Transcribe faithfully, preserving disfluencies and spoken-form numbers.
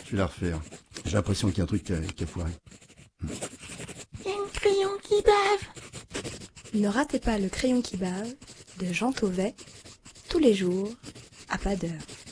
Je vais la refaire. J'ai l'impression qu'il y a un truc qui a, qui a foiré. Il y a un crayon qui bave. Ne ratez pas le crayon qui bave de Jean Tauvet, tous les jours, à pas d'heure.